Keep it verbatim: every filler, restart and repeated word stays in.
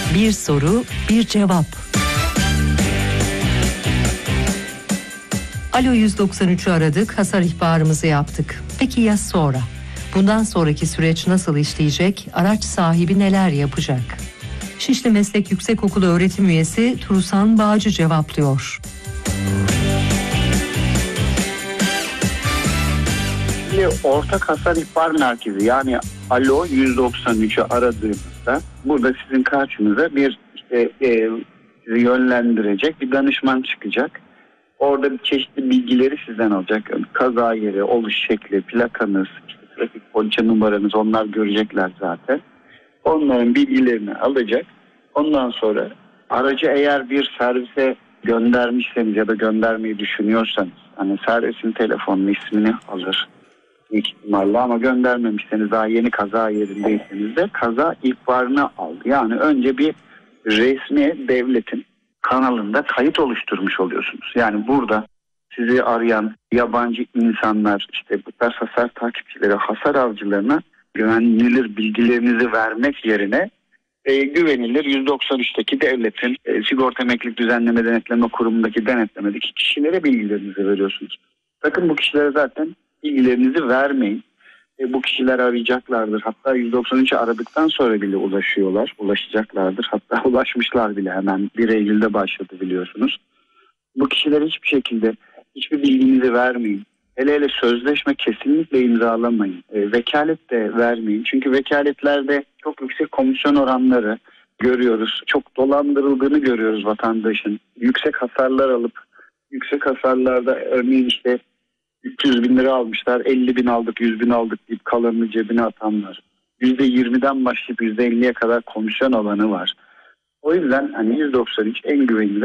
Bir soru, bir cevap. Alo yüz doksan üçü aradık, hasar ihbarımızı yaptık. Peki ya sonra? Bundan sonraki süreç nasıl işleyecek? Araç sahibi neler yapacak? Şişli Meslek Yüksekokulu öğretim üyesi Turusan Bağcı cevaplıyor. Ortak Hasar İhbar Merkezi, yani Alo yüz doksan üçü aradığınızda burada sizin karşınıza bir işte, e, sizi yönlendirecek bir danışman çıkacak. Orada çeşitli bilgileri sizden alacak. Kaza yeri, oluş şekli, plakanız, işte trafik poliçe numaranız, onlar görecekler zaten. Onların bilgilerini alacak. Ondan sonra aracı eğer bir servise göndermişseniz ya da göndermeyi düşünüyorsanız, hani servisin telefonunu, ismini alır büyük ihtimalle, ama göndermemişseniz, daha yeni kaza yerindeyseniz de kaza ihbarını al. Yani önce bir resmi devletin kanalında kayıt oluşturmuş oluyorsunuz. Yani burada sizi arayan yabancı insanlar, işte bu tarz hasar takipçileri, hasar avcılarına güvenilir bilgilerinizi vermek yerine e, güvenilir yüz doksan üçteki devletin e, Sigorta Emeklilik Düzenleme Denetleme Kurumu'ndaki denetlemedeki kişilere bilgilerinizi veriyorsunuz. Bakın, bu kişilere zaten bilgilerinizi vermeyin. E, bu kişiler arayacaklardır. Hatta yüz doksan üçü aradıktan sonra bile ulaşıyorlar. Ulaşacaklardır. Hatta ulaşmışlar bile, hemen bir Eylül'de başladı biliyorsunuz. Bu kişilere hiçbir şekilde hiçbir bilginizi vermeyin. Hele hele sözleşme kesinlikle imzalamayın. E, vekalet de vermeyin. Çünkü vekaletlerde çok yüksek komisyon oranları görüyoruz. Çok dolandırıldığını görüyoruz vatandaşın. Yüksek hasarlar alıp, yüksek hasarlarda örneğin işte üç yüz bin lira almışlar, elli bin aldık, yüz bin aldık deyip kalanını cebine atanlar. yüzde yirmiden başlayıp yüzde elliye kadar komisyon alanı var. O yüzden hani yüz doksan üç en güvenilir